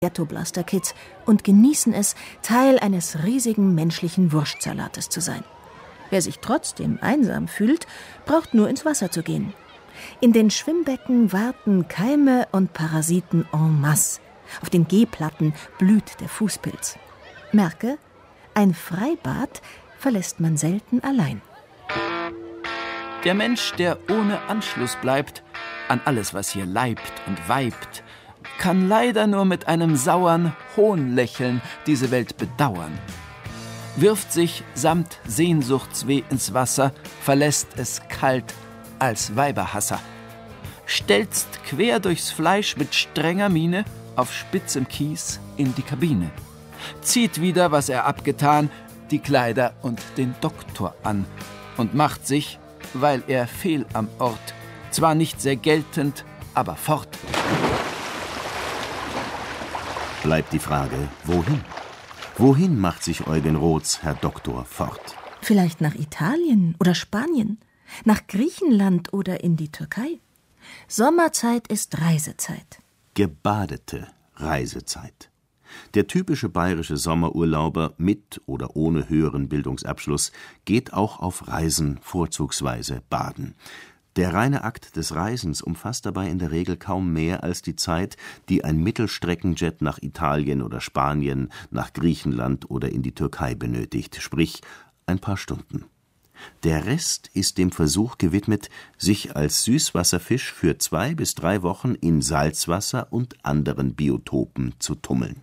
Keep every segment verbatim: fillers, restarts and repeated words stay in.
Ghetto-Blaster-Kids und genießen es, Teil eines riesigen menschlichen Wurstsalates zu sein. Wer sich trotzdem einsam fühlt, braucht nur ins Wasser zu gehen. In den Schwimmbecken warten Keime und Parasiten en masse. Auf den Gehplatten blüht der Fußpilz. Merke, ein Freibad verlässt man selten allein. Der Mensch, der ohne Anschluss bleibt an alles, was hier leibt und weibt, kann leider nur mit einem sauern Hohnlächeln diese Welt bedauern. Wirft sich samt Sehnsuchtsweh ins Wasser, verlässt es kalt als Weiberhasser. Stelzt quer durchs Fleisch mit strenger Miene auf spitzem Kies in die Kabine. Zieht wieder, was er abgetan, die Kleider und den Doktor an und macht sich, weil er fehl am Ort, zwar nicht sehr geltend, aber fort. Bleibt die Frage, wohin? Wohin macht sich Eugen Roths Herr Doktor fort? Vielleicht nach Italien oder Spanien, nach Griechenland oder in die Türkei. Sommerzeit ist Reisezeit. Gebadete Reisezeit. Der typische bayerische Sommerurlauber mit oder ohne höheren Bildungsabschluss geht auch auf Reisen vorzugsweise baden. Der reine Akt des Reisens umfasst dabei in der Regel kaum mehr als die Zeit, die ein Mittelstreckenjet nach Italien oder Spanien, nach Griechenland oder in die Türkei benötigt, sprich ein paar Stunden. Der Rest ist dem Versuch gewidmet, sich als Süßwasserfisch für zwei bis drei Wochen in Salzwasser und anderen Biotopen zu tummeln.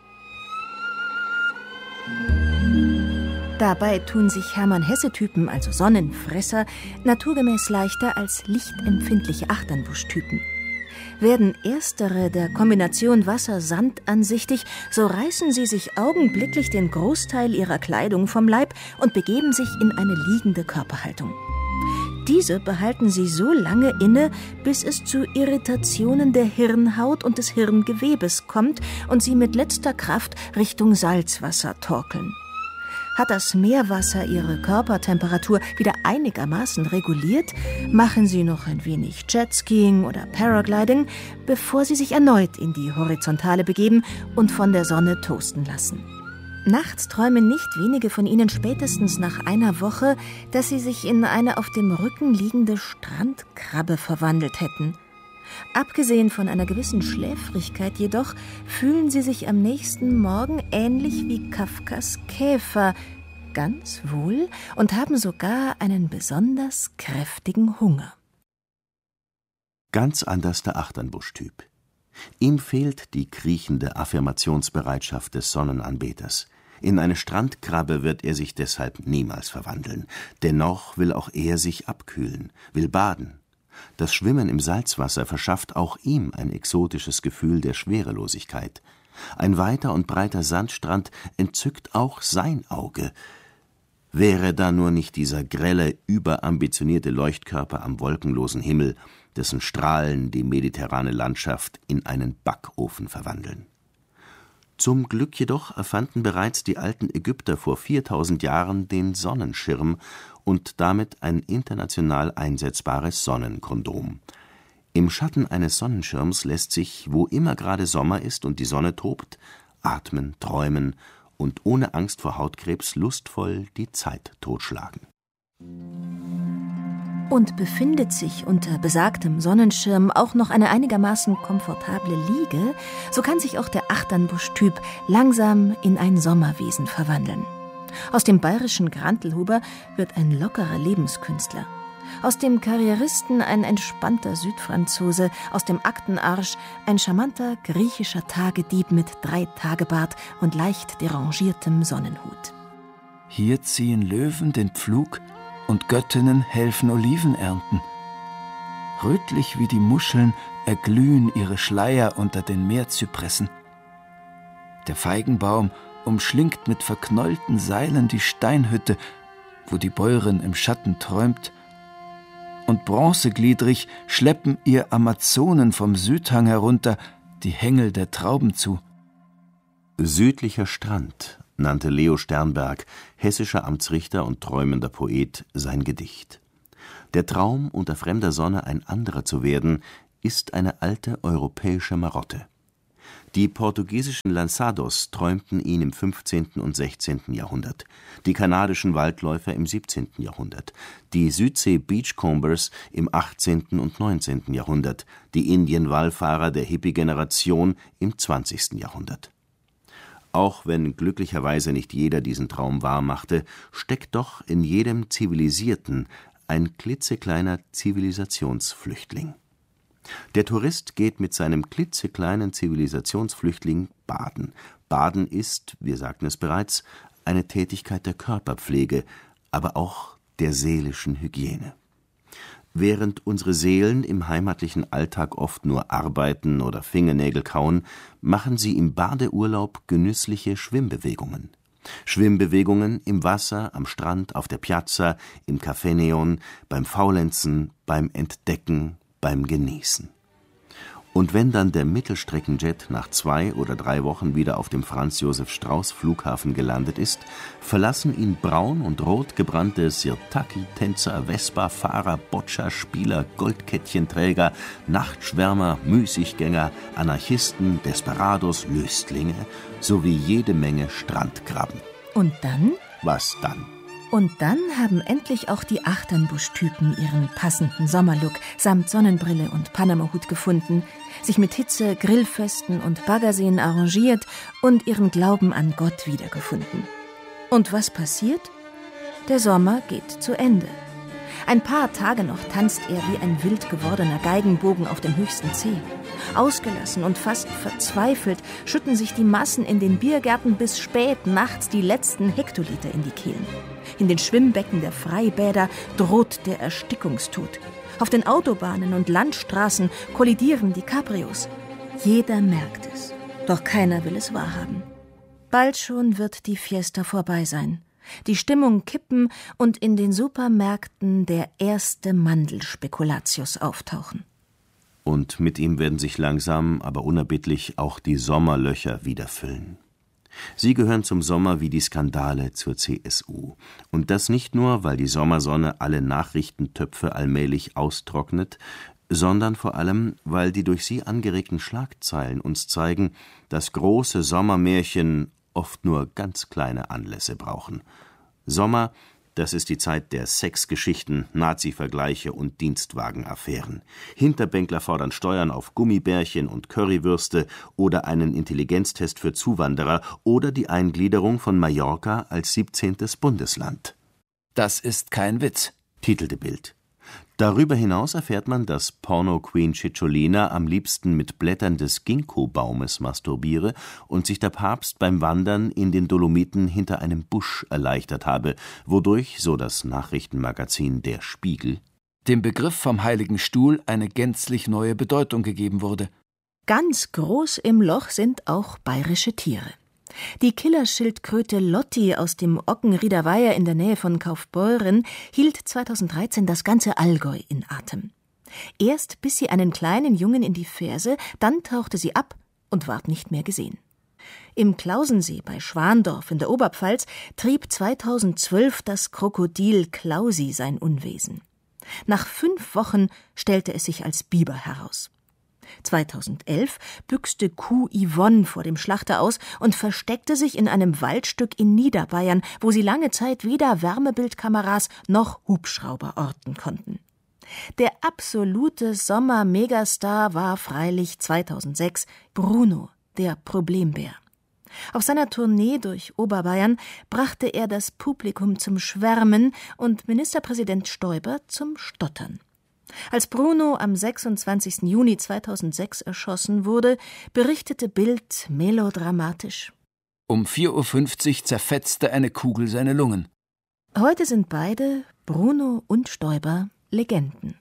Dabei tun sich Hermann-Hesse-Typen, also Sonnenfresser, naturgemäß leichter als lichtempfindliche Achternbusch-Typen. Werden erstere der Kombination Wasser-Sand ansichtig, so reißen sie sich augenblicklich den Großteil ihrer Kleidung vom Leib und begeben sich in eine liegende Körperhaltung. Diese behalten sie so lange inne, bis es zu Irritationen der Hirnhaut und des Hirngewebes kommt und sie mit letzter Kraft Richtung Salzwasser torkeln. Hat das Meerwasser ihre Körpertemperatur wieder einigermaßen reguliert, machen sie noch ein wenig Jetskiing oder Paragliding, bevor sie sich erneut in die Horizontale begeben und von der Sonne toasten lassen. Nachts träumen nicht wenige von ihnen spätestens nach einer Woche, dass sie sich in eine auf dem Rücken liegende Strandkrabbe verwandelt hätten. Abgesehen von einer gewissen Schläfrigkeit jedoch, fühlen sie sich am nächsten Morgen ähnlich wie Kafkas Käfer, ganz wohl und haben sogar einen besonders kräftigen Hunger. Ganz anders der Achternbusch-Typ. Ihm fehlt die kriechende Affirmationsbereitschaft des Sonnenanbeters. In eine Strandkrabbe wird er sich deshalb niemals verwandeln. Dennoch will auch er sich abkühlen, will baden. Das Schwimmen im Salzwasser verschafft auch ihm ein exotisches Gefühl der Schwerelosigkeit. Ein weiter und breiter Sandstrand entzückt auch sein Auge. Wäre da nur nicht dieser grelle, überambitionierte Leuchtkörper am wolkenlosen Himmel, dessen Strahlen die mediterrane Landschaft in einen Backofen verwandeln. Zum Glück jedoch erfanden bereits die alten Ägypter vor viertausend Jahren den Sonnenschirm und damit ein international einsetzbares Sonnenkondom. Im Schatten eines Sonnenschirms lässt sich, wo immer gerade Sommer ist und die Sonne tobt, atmen, träumen und ohne Angst vor Hautkrebs lustvoll die Zeit totschlagen. Und befindet sich unter besagtem Sonnenschirm auch noch eine einigermaßen komfortable Liege, so kann sich auch der Achternbusch-Typ langsam in ein Sommerwesen verwandeln. Aus dem bayerischen Grantelhuber wird ein lockerer Lebenskünstler. Aus dem Karrieristen ein entspannter Südfranzose, aus dem Aktenarsch ein charmanter griechischer Tagedieb mit Dreitagebart und leicht derangiertem Sonnenhut. Hier ziehen Löwen den Pflug und Göttinnen helfen Oliven ernten. Rötlich wie die Muscheln erglühen ihre Schleier unter den Meerzypressen. Der Feigenbaum umschlingt mit verknollten Seilen die Steinhütte, wo die Bäuerin im Schatten träumt, und bronzegliedrig schleppen ihr Amazonen vom Südhang herunter die Hängel der Trauben zu. Südlicher Strand nannte Leo Sternberg, hessischer Amtsrichter und träumender Poet, sein Gedicht. Der Traum, unter fremder Sonne ein anderer zu werden, ist eine alte europäische Marotte. Die portugiesischen Lançados träumten ihn im fünfzehnten und sechzehnten Jahrhundert, die kanadischen Waldläufer im siebzehnten Jahrhundert, die Südsee-Beachcombers im achtzehnten und neunzehnten Jahrhundert, die Indienwallfahrer der Hippie-Generation im zwanzigsten Jahrhundert. Auch wenn glücklicherweise nicht jeder diesen Traum wahrmachte, steckt doch in jedem Zivilisierten ein klitzekleiner Zivilisationsflüchtling. Der Tourist geht mit seinem klitzekleinen Zivilisationsflüchtling baden. Baden ist, wir sagten es bereits, eine Tätigkeit der Körperpflege, aber auch der seelischen Hygiene. Während unsere Seelen im heimatlichen Alltag oft nur arbeiten oder Fingernägel kauen, machen sie im Badeurlaub genüssliche Schwimmbewegungen. Schwimmbewegungen im Wasser, am Strand, auf der Piazza, im Café Neon, beim Faulenzen, beim Entdecken, beim Genießen. Und wenn dann der Mittelstreckenjet nach zwei oder drei Wochen wieder auf dem Franz-Josef-Strauß-Flughafen gelandet ist, verlassen ihn braun und rot gebrannte Sirtaki-Tänzer, Vespa-Fahrer, Boccia-Spieler, Goldkettchenträger, Nachtschwärmer, Müßiggänger, Anarchisten, Desperados, Lüstlinge sowie jede Menge Strandkrabben. Und dann? Was dann? Und dann haben endlich auch die Achternbusch-Typen ihren passenden Sommerlook samt Sonnenbrille und Panama-Hut gefunden, sich mit Hitze, Grillfesten und Baggerseen arrangiert und ihren Glauben an Gott wiedergefunden. Und was passiert? Der Sommer geht zu Ende. Ein paar Tage noch tanzt er wie ein wild gewordener Geigenbogen auf dem höchsten C. Ausgelassen und fast verzweifelt schütten sich die Massen in den Biergärten bis spät nachts die letzten Hektoliter in die Kehlen. In den Schwimmbecken der Freibäder droht der Erstickungstod. Auf den Autobahnen und Landstraßen kollidieren die Cabrios. Jeder merkt es, doch keiner will es wahrhaben. Bald schon wird die Fiesta vorbei sein. Die Stimmung kippen und in den Supermärkten der erste Mandelspekulatius auftauchen. Und mit ihm werden sich langsam, aber unerbittlich auch die Sommerlöcher wieder füllen. Sie gehören zum Sommer wie die Skandale zur C S U. Und das nicht nur, weil die Sommersonne alle Nachrichtentöpfe allmählich austrocknet, sondern vor allem, weil die durch sie angeregten Schlagzeilen uns zeigen, dass große Sommermärchen oft nur ganz kleine Anlässe brauchen. Sommer, das ist die Zeit der Sexgeschichten, Nazi-Vergleiche und Dienstwagenaffären. Hinterbänkler fordern Steuern auf Gummibärchen und Currywürste oder einen Intelligenztest für Zuwanderer oder die Eingliederung von Mallorca als siebzehntes Bundesland. Das ist kein Witz, titelte Bild. Darüber hinaus erfährt man, dass Porno-Queen Cicciolina am liebsten mit Blättern des Ginkgo-Baumes masturbiere und sich der Papst beim Wandern in den Dolomiten hinter einem Busch erleichtert habe, wodurch, so das Nachrichtenmagazin Der Spiegel, dem Begriff vom Heiligen Stuhl eine gänzlich neue Bedeutung gegeben wurde. Ganz groß im Loch sind auch bayerische Tiere. Die Killerschildkröte Lotti aus dem Ockenrieder Weiher in der Nähe von Kaufbeuren hielt zweitausenddreizehn das ganze Allgäu in Atem. Erst biss sie einen kleinen Jungen in die Ferse, dann tauchte sie ab und ward nicht mehr gesehen. Im Klausensee bei Schwandorf in der Oberpfalz trieb zweitausendzwölf das Krokodil Klausi sein Unwesen. Nach fünf Wochen stellte es sich als Biber heraus. zweitausendelf büchste Kuh Yvonne vor dem Schlachter aus und versteckte sich in einem Waldstück in Niederbayern, wo sie lange Zeit weder Wärmebildkameras noch Hubschrauber orten konnten. Der absolute Sommer-Megastar war freilich zweitausendsechs Bruno, der Problembär. Auf seiner Tournee durch Oberbayern brachte er das Publikum zum Schwärmen und Ministerpräsident Stoiber zum Stottern. Als Bruno am sechsundzwanzigsten Juni zweitausendsechs erschossen wurde, berichtete Bild melodramatisch: Um vier Uhr fünfzig zerfetzte eine Kugel seine Lungen. Heute sind beide, Bruno und Stoiber, Legenden.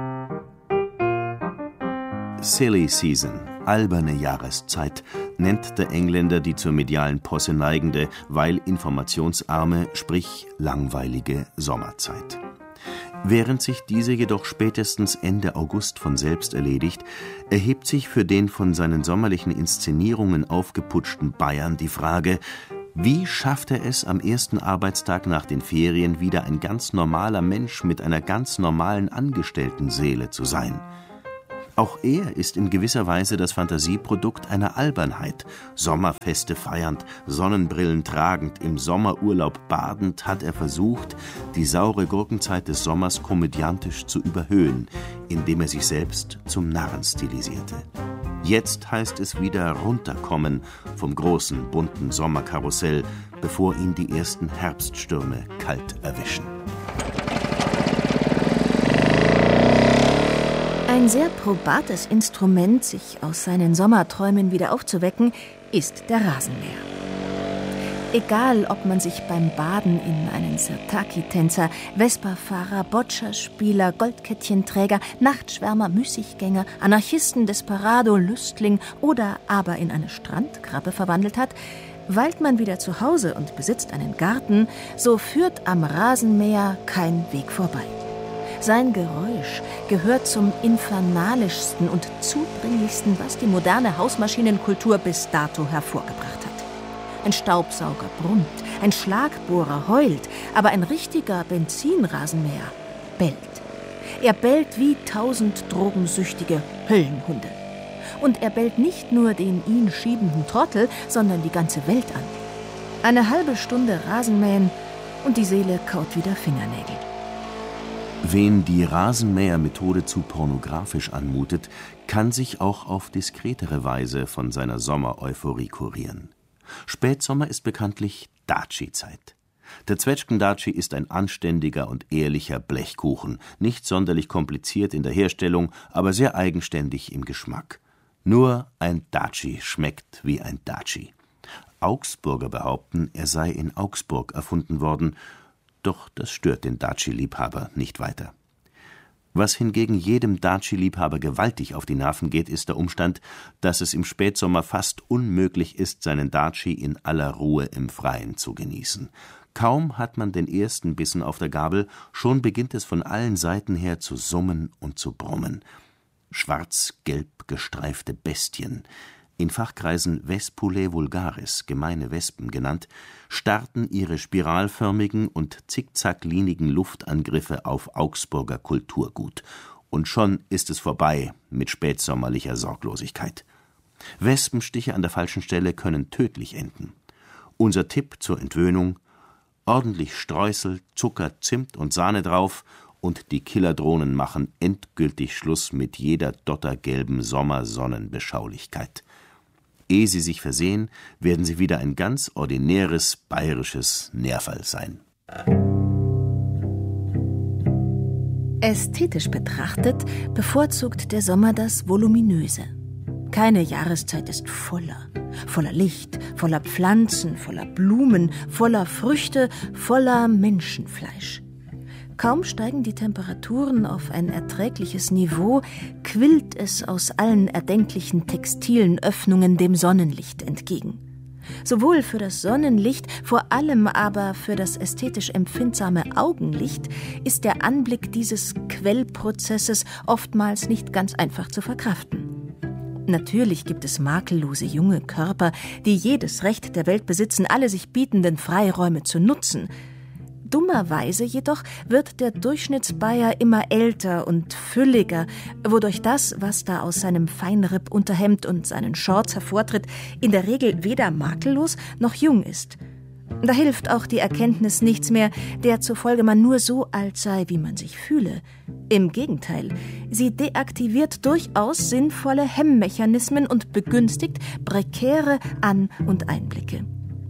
Silly Season, alberne Jahreszeit, nennt der Engländer die zur medialen Posse neigende, weil informationsarme, sprich langweilige Sommerzeit. Während sich diese jedoch spätestens Ende August von selbst erledigt, erhebt sich für den von seinen sommerlichen Inszenierungen aufgeputschten Bayern die Frage: Wie schafft er es, am ersten Arbeitstag nach den Ferien wieder ein ganz normaler Mensch mit einer ganz normalen Angestelltenseele zu sein? Auch er ist in gewisser Weise das Fantasieprodukt einer Albernheit. Sommerfeste feiernd, Sonnenbrillen tragend, im Sommerurlaub badend, hat er versucht, die saure Gurkenzeit des Sommers komödiantisch zu überhöhen, indem er sich selbst zum Narren stilisierte. Jetzt heißt es wieder runterkommen vom großen, bunten Sommerkarussell, bevor ihn die ersten Herbststürme kalt erwischen. Ein sehr probates Instrument, sich aus seinen Sommerträumen wieder aufzuwecken, ist der Rasenmäher. Egal, ob man sich beim Baden in einen Sirtaki-Tänzer, Vespa-Fahrer, Boccia-Spieler, Goldkettchenträger, Nachtschwärmer, Müßiggänger, Anarchisten, Desperado, Lüstling oder aber in eine Strandkrabbe verwandelt hat, weilt man wieder zu Hause und besitzt einen Garten, so führt am Rasenmäher kein Weg vorbei. Sein Geräusch gehört zum infernalischsten und zudringlichsten, was die moderne Hausmaschinenkultur bis dato hervorgebracht hat. Ein Staubsauger brummt, ein Schlagbohrer heult, aber ein richtiger Benzinrasenmäher bellt. Er bellt wie tausend drogensüchtige Höllenhunde. Und er bellt nicht nur den ihn schiebenden Trottel, sondern die ganze Welt an. Eine halbe Stunde Rasenmähen und die Seele kaut wieder Fingernägel. Wen die Rasenmähermethode zu pornografisch anmutet, kann sich auch auf diskretere Weise von seiner Sommereuphorie kurieren. Spätsommer ist bekanntlich Daci-Zeit. Der Zwetschgen-Daci ist ein anständiger und ehrlicher Blechkuchen, nicht sonderlich kompliziert in der Herstellung, aber sehr eigenständig im Geschmack. Nur ein Daci schmeckt wie ein Daci. Augsburger behaupten, er sei in Augsburg erfunden worden, doch das stört den Daci-Liebhaber nicht weiter. Was hingegen jedem Daci-Liebhaber gewaltig auf die Nerven geht, ist der Umstand, dass es im Spätsommer fast unmöglich ist, seinen Daci in aller Ruhe im Freien zu genießen. Kaum hat man den ersten Bissen auf der Gabel, schon beginnt es von allen Seiten her zu summen und zu brummen. Schwarz-gelb gestreifte Bestien, in Fachkreisen Vespulae vulgaris, gemeine Wespen genannt, starten ihre spiralförmigen und zickzacklinigen Luftangriffe auf Augsburger Kulturgut. Und schon ist es vorbei mit spätsommerlicher Sorglosigkeit. Wespenstiche an der falschen Stelle können tödlich enden. Unser Tipp zur Entwöhnung: ordentlich Streusel, Zucker, Zimt und Sahne drauf, und die Killerdrohnen machen endgültig Schluss mit jeder dottergelben Sommersonnenbeschaulichkeit. Ehe sie sich versehen, werden sie wieder ein ganz ordinäres bayerisches Nerval sein. Ästhetisch betrachtet bevorzugt der Sommer das Voluminöse. Keine Jahreszeit ist voller. Voller Licht, voller Pflanzen, voller Blumen, voller Früchte, voller Menschenfleisch. Kaum steigen die Temperaturen auf ein erträgliches Niveau, quillt es aus allen erdenklichen textilen Öffnungen dem Sonnenlicht entgegen. Sowohl für das Sonnenlicht, vor allem aber für das ästhetisch empfindsame Augenlicht ist der Anblick dieses Quellprozesses oftmals nicht ganz einfach zu verkraften. Natürlich gibt es makellose junge Körper, die jedes Recht der Welt besitzen, alle sich bietenden Freiräume zu nutzen. Dummerweise jedoch wird der Durchschnittsbayer immer älter und fülliger, wodurch das, was da aus seinem Feinripp-Unterhemd und seinen Shorts hervortritt, in der Regel weder makellos noch jung ist. Da hilft auch die Erkenntnis nichts mehr, der zufolge man nur so alt sei, wie man sich fühle. Im Gegenteil, sie deaktiviert durchaus sinnvolle Hemmmechanismen und begünstigt prekäre An- und Einblicke.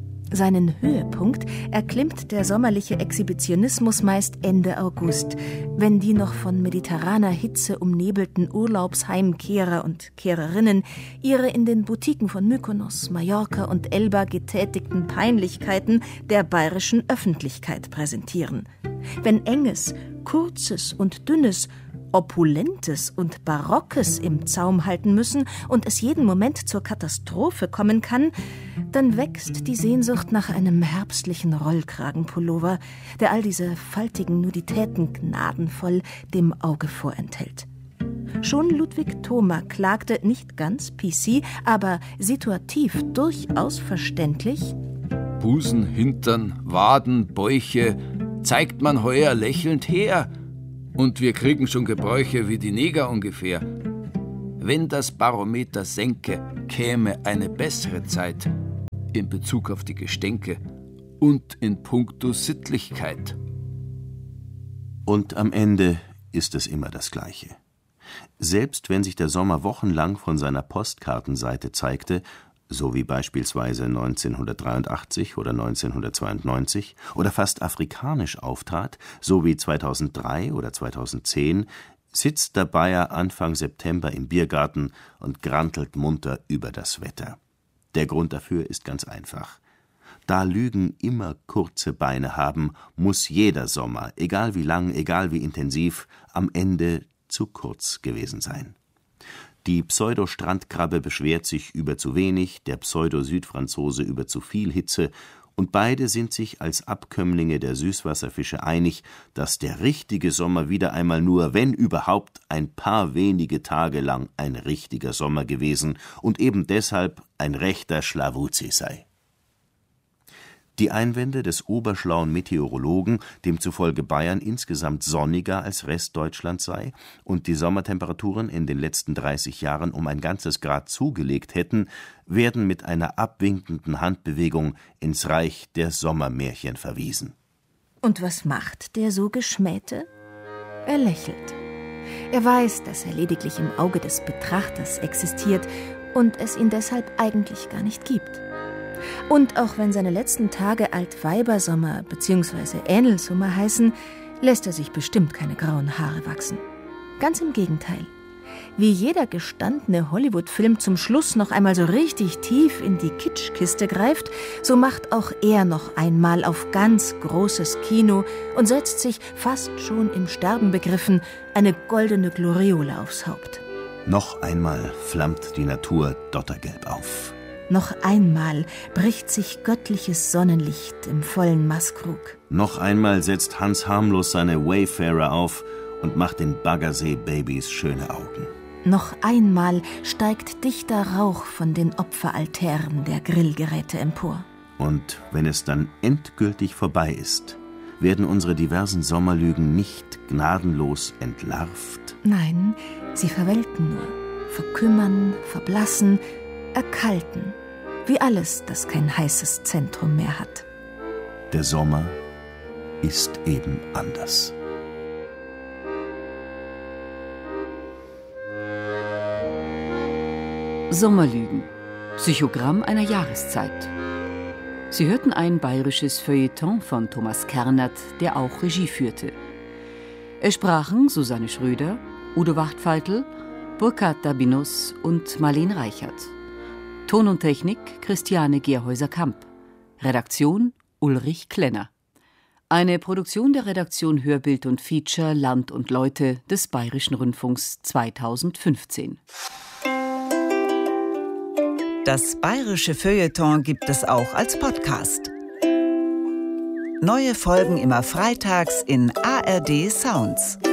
Seinen Höhepunkt erklimmt der sommerliche Exhibitionismus meist Ende August, wenn die noch von mediterraner Hitze umnebelten Urlaubsheimkehrer und Kehrerinnen ihre in den Boutiquen von Mykonos, Mallorca und Elba getätigten Peinlichkeiten der bayerischen Öffentlichkeit präsentieren. Wenn Enges, Kurzes und Dünnes, Opulentes und Barockes im Zaum halten müssen und es jeden Moment zur Katastrophe kommen kann, dann wächst die Sehnsucht nach einem herbstlichen Rollkragenpullover, der all diese faltigen Nuditäten gnadenvoll dem Auge vorenthält. Schon Ludwig Thoma klagte nicht ganz P C, aber situativ durchaus verständlich: Busen, Hintern, Waden, Bäuche zeigt man heuer lächelnd her, und wir kriegen schon Gebräuche wie die Neger ungefähr. wenn das Barometer senke, käme eine bessere Zeit in Bezug auf die Gestänke und in puncto Sittlichkeit. Und am Ende ist es immer das Gleiche. Selbst wenn sich der Sommer wochenlang von seiner Postkartenseite zeigte, so wie beispielsweise neunzehnhundertdreiundachtzig oder neunzehnhundertzweiundneunzig, oder fast afrikanisch auftrat, so wie zweitausenddrei oder zweitausendzehn, sitzt der Bayer Anfang September im Biergarten und grantelt munter über das Wetter. Der Grund dafür ist ganz einfach. Da Lügen immer kurze Beine haben, muss jeder Sommer, egal wie lang, egal wie intensiv, am Ende zu kurz gewesen sein. Die Pseudo-Strandkrabbe beschwert sich über zu wenig, der Pseudo-Südfranzose über zu viel Hitze, und beide sind sich als Abkömmlinge der Süßwasserfische einig, dass der richtige Sommer wieder einmal nur, wenn überhaupt, ein paar wenige Tage lang ein richtiger Sommer gewesen und eben deshalb ein rechter Schlawuzi sei. Die Einwände des oberschlauen Meteorologen, demzufolge Bayern insgesamt sonniger als Restdeutschland sei und die Sommertemperaturen in den letzten dreißig Jahren um ein ganzes Grad zugelegt hätten, werden mit einer abwinkenden Handbewegung ins Reich der Sommermärchen verwiesen. Und was macht der so Geschmähte? Er lächelt. Er weiß, dass er lediglich im Auge des Betrachters existiert und es ihn deshalb eigentlich gar nicht gibt. Und auch wenn seine letzten Tage Altweibersommer bzw. Ähnelsommer heißen, lässt er sich bestimmt keine grauen Haare wachsen. Ganz im Gegenteil. Wie jeder gestandene Hollywood-Film zum Schluss noch einmal so richtig tief in die Kitschkiste greift, so macht auch er noch einmal auf ganz großes Kino und setzt sich, fast schon im Sterben begriffen, eine goldene Gloriole aufs Haupt. Noch einmal flammt die Natur dottergelb auf. Noch einmal bricht sich göttliches Sonnenlicht im vollen Maßkrug. Noch einmal setzt Hans harmlos seine Wayfarer auf und macht den Baggersee-Babys schöne Augen. Noch einmal steigt dichter Rauch von den Opferaltären der Grillgeräte empor. Und wenn es dann endgültig vorbei ist, werden unsere diversen Sommerlügen nicht gnadenlos entlarvt. Nein, sie verwelken nur, verkümmern, verblassen, erkalten, wie alles, das kein heißes Zentrum mehr hat. Der Sommer ist eben anders. Sommerlügen. Psychogramm einer Jahreszeit. Sie hörten ein bayerisches Feuilleton von Thomas Kernert, der auch Regie führte. Es sprachen Susanne Schröder, Udo Wachtfeitel, Burkhard Dabinus und Marlene Reichert. Ton und Technik Christiane Gerhäuser-Kamp. Redaktion Ulrich Klenner. Eine Produktion der Redaktion Hörbild und Feature Land und Leute des Bayerischen Rundfunks zweitausendfünfzehn. Das Bayerische Feuilleton gibt es auch als Podcast. Neue Folgen immer freitags in A R D Sounds.